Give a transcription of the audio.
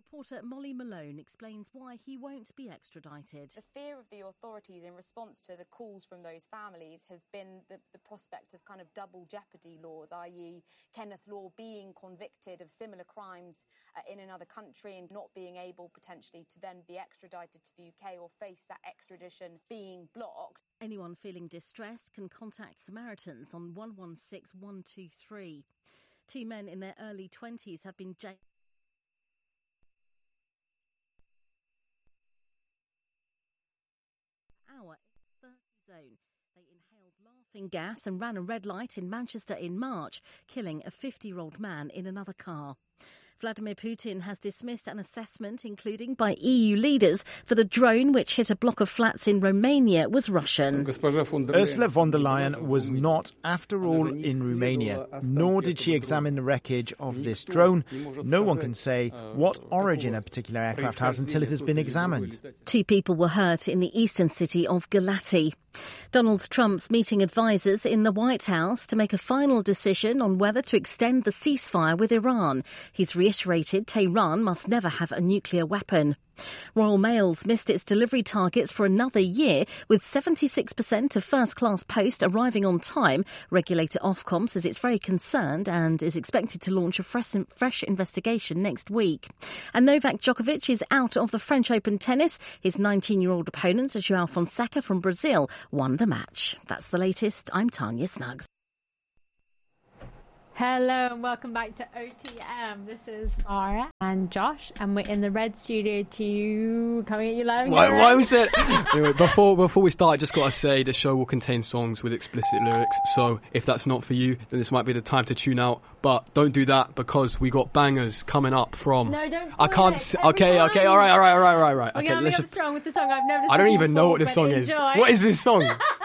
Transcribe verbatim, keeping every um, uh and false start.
Reporter Molly Malone explains why he won't be extradited. The fear of the authorities in response to the calls from those families have been the, the prospect of kind of double jeopardy laws, that is. Kenneth Law being convicted of similar crimes uh, in another country and not being able potentially to then be extradited to the U K or face that extradition being blocked. Anyone feeling distressed can contact Samaritans on one one six one two three. Two men in their early twenties have been jailed. Hour thirty zone. They inhaled laughing gas and ran a red light in Manchester in March, killing a fifty-year-old man in another car. Vladimir Putin has dismissed an assessment, including by E U leaders, that a drone which hit a block of flats in Romania was Russian. Ursula von der Leyen was not, after all, in Romania, nor did she examine the wreckage of this drone. No one can say what origin a particular aircraft has until it has been examined. Two people were hurt in the eastern city of Galati. Donald Trump's meeting advisers in the White House to make a final decision on whether to extend the ceasefire with Iran. He's reiterated Tehran must never have a nuclear weapon. Royal Mail's missed its delivery targets for another year, with seventy-six percent of first-class post arriving on time. Regulator Ofcom says it's very concerned and is expected to launch a fresh, fresh investigation next week. And Novak Djokovic is out of the French Open tennis. His nineteen-year-old opponent, João Fonseca from Brazil, won the match. That's the latest. I'm Tanya Snuggs. Hello and welcome back to O T M. This is Mara and Josh, and we're in the Red Studio to coming at you live. Why, why was it? Anyway, before before we start, I just got to say the show will contain songs with explicit lyrics. So if that's not for you, then this might be the time to tune out. But don't do that because we got bangers coming up from. No, don't. I can't. S- okay, time. okay, all right, all right, all right, all right. We're okay, gonna let's be up just... strong with the song. I've never. I don't even before, know what this song enjoy. is. What is this song?